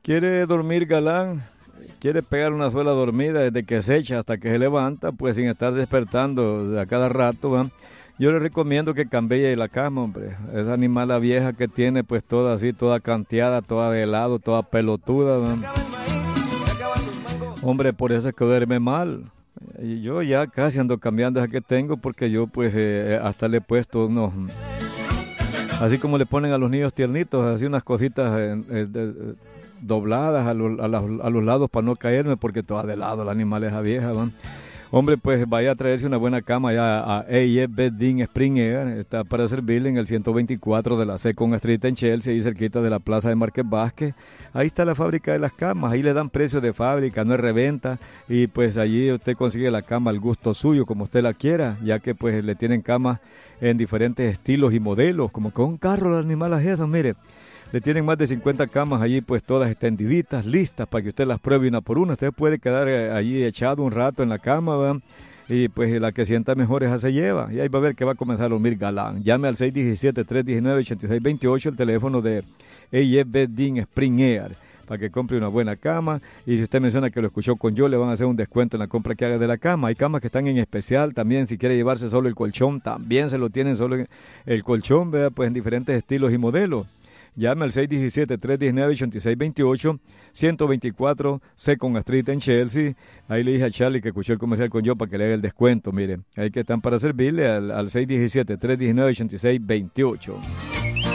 quiere dormir galán, quiere pegar una sola dormida desde que se echa hasta que se levanta, pues sin estar despertando a cada rato, ¿va? Yo le recomiendo que cambie la cama, hombre. Esa animala vieja que tiene, pues toda así, toda canteada, toda de lado, toda pelotuda, ¿va? Hombre, por eso es que duerme mal. Y yo ya casi ando cambiando esa que tengo porque yo pues hasta le he puesto unos, así como le ponen a los niños tiernitos, así unas cositas dobladas a los lados para no caerme porque toda de lado la animal es vieja, ¿va? Hombre, pues vaya a traerse una buena cama ya a A&F Bedding Spring Air. Está para servirle en el 124 de la Second Street en Chelsea, ahí cerquita de la plaza de Márquez Vázquez. Ahí está la fábrica de las camas, ahí le dan precio de fábrica, no es reventa. Y pues allí usted consigue la cama al gusto suyo, como usted la quiera, ya que pues le tienen camas en diferentes estilos y modelos, como con un carro los animales esos, mire. Le tienen más de 50 camas allí, pues todas extendiditas, listas para que usted las pruebe una por una. Usted puede quedar allí echado un rato en la cama, ¿va? Y pues la que sienta mejor esa se lleva. Y ahí va a ver que va a comenzar a dormir galán. Llame al 617-319-8628, el teléfono de A&F Bedding Spring Air, para que compre una buena cama. Y si usted menciona que lo escuchó con yo, le van a hacer un descuento en la compra que haga de la cama. Hay camas que están en especial también. Si quiere llevarse solo el colchón, también se lo tienen solo el colchón, ¿verdad? Pues en diferentes estilos y modelos. Llame al 617-319-8628, 124 Second Street en Chelsea. Ahí le dije a Charlie que escuchó el comercial con yo para que le haga el descuento. Mire, ahí que están para servirle al 617-319-8628.